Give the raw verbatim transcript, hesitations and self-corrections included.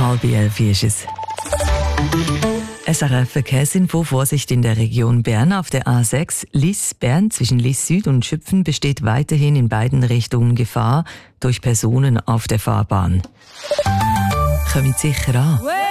Halb elf ist es. S R F Verkehrsinfo, Vorsicht in der Region Bern auf der A sechs Lyss-Bern zwischen Lyss Süd und Schüpfen besteht weiterhin in beiden Richtungen Gefahr durch Personen auf der Fahrbahn. Kommt sicher an.